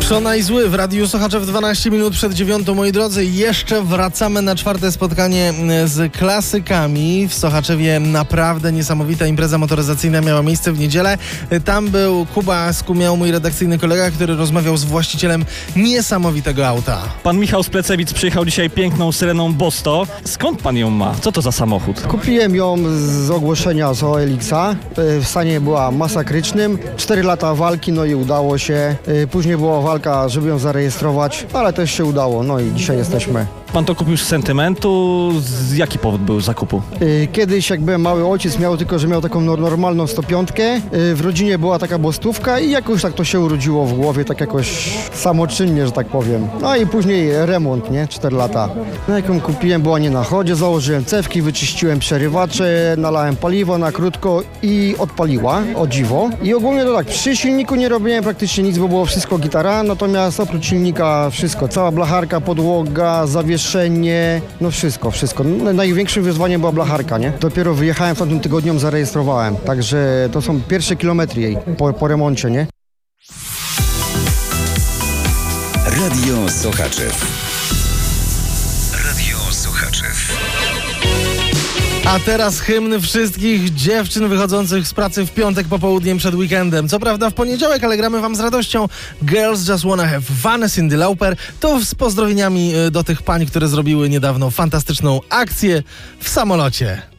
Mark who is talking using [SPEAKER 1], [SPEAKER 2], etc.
[SPEAKER 1] Szona i Zły w Radiu Sochaczew 12 minut przed 9, moi drodzy. Jeszcze wracamy na czwarte spotkanie z klasykami. W Sochaczewie naprawdę niesamowita impreza motoryzacyjna miała miejsce w niedzielę. Tam był Kuba Skumiał, mój redakcyjny kolega, który rozmawiał z właścicielem niesamowitego auta.
[SPEAKER 2] Pan Michał z Plecewic przyjechał dzisiaj piękną Syreną Bosto. Skąd pan ją ma? Co to za samochód?
[SPEAKER 3] Kupiłem ją z ogłoszenia z OLX-a. W stanie była masakrycznym. 4 lata walki, no i udało się. Później była walka, żeby ją zarejestrować, ale też się udało, no i dzisiaj jesteśmy.
[SPEAKER 2] Pan to kupił z sentymentu? Jaki powód był zakupu?
[SPEAKER 3] Kiedyś jak byłem mały, ojciec miał, tylko że miał taką normalną 105. W rodzinie była taka bostówka i jakoś tak to się urodziło w głowie, tak jakoś samoczynnie, że tak powiem. No i później remont, nie? 4 lata. No jak ją kupiłem, była nie na chodzie, założyłem cewki, wyczyściłem przerywacze, nalałem paliwo na krótko i odpaliła, o dziwo. I ogólnie to tak, przy silniku nie robiłem praktycznie nic, bo było wszystko gitara, natomiast oprócz silnika wszystko, cała blacharka, podłoga, zawieszenie, no wszystko. Największym wyzwaniem była blacharka, nie? Dopiero wyjechałem w tamtym tygodniu, ją zarejestrowałem, także to są pierwsze kilometry jej po remoncie, nie?
[SPEAKER 4] Radio Sochaczew. Radio Sochaczew.
[SPEAKER 1] A teraz hymn wszystkich dziewczyn wychodzących z pracy w piątek popołudniem przed weekendem. Co prawda w poniedziałek, ale gramy wam z radością. Girls Just Wanna Have Fun, Cyndi Lauper. To z pozdrowieniami do tych pań, które zrobiły niedawno fantastyczną akcję w samolocie.